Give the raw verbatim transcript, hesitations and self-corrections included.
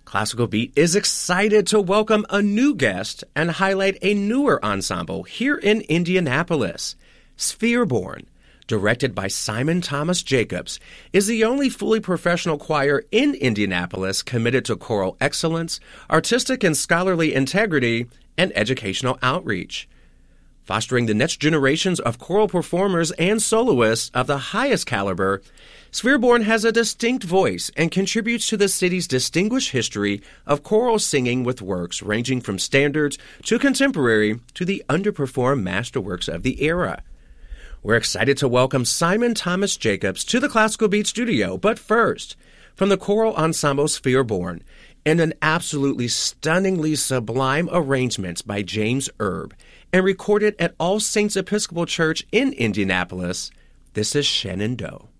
Classical Beat is excited to welcome a new guest and highlight a newer ensemble here in Indianapolis. Sphereborn, directed by Simon Thomas Jacobs, is the only fully professional choir in Indianapolis committed to choral excellence, artistic and scholarly integrity, and educational outreach. Fostering the next generations of choral performers and soloists of the highest caliber, Sphereborn has a distinct voice and contributes to the city's distinguished history of choral singing with works ranging from standards to contemporary to the underperformed masterworks of the era. We're excited to welcome Simon Thomas Jacobs to the Classical Beat studio, but first, from the choral ensemble Sphereborn, in an absolutely stunningly sublime arrangement by James Erb, and recorded at All Saints Episcopal Church in Indianapolis, this is Shenandoah.